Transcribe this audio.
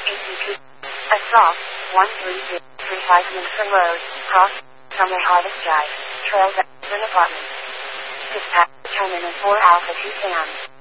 ACP. Assault, 13035 Minster Road, Cross, Summer Harvest Drive, Trails, Apartments. Dispatch, turn in 4 Alpha 2 Sam.